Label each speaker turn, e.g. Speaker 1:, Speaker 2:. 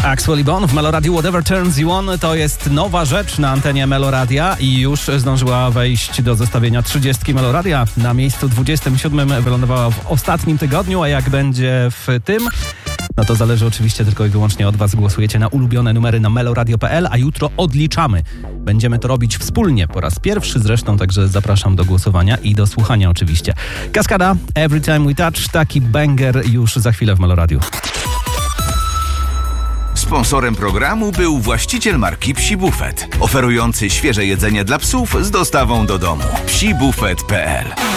Speaker 1: Axwell Bone w Meloradiu Whatever Turns You On to jest nowa rzecz na antenie Meloradia i już zdążyła wejść do zestawienia 30 Meloradia. Na miejscu 27 wylądowała w ostatnim tygodniu, a jak będzie w tym? No to zależy oczywiście tylko i wyłącznie od Was. Głosujecie na ulubione numery na meloradio.pl, a jutro odliczamy. Będziemy to robić wspólnie, po raz pierwszy zresztą, także zapraszam do głosowania i do słuchania oczywiście. Kaskada, Every Time We Touch, taki banger już za chwilę w Meloradiu.
Speaker 2: Sponsorem programu był właściciel marki Psi Buffet, oferujący świeże jedzenie dla psów z dostawą do domu. psibufet.pl